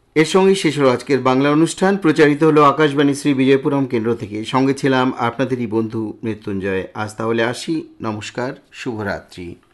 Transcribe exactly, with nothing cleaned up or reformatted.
এর সঙ্গেই শেষ হলো আজকের বাংলা অনুষ্ঠান। প্রচারিত হলো আকাশবাণী শ্রী বিজয়পুরম কেন্দ্র থেকে। সঙ্গে ছিলাম আপনাদেরই বন্ধু মৃত্যুঞ্জয়। আজ তাহলে আসি। নমস্কার, শুভরাত্রি।